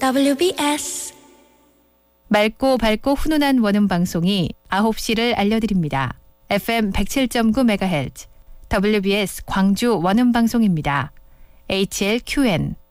WBS 맑고 밝고 훈훈한 원음 방송이 9시를 알려드립니다. FM 107.9MHz WBS 광주 원음 방송입니다. HLQN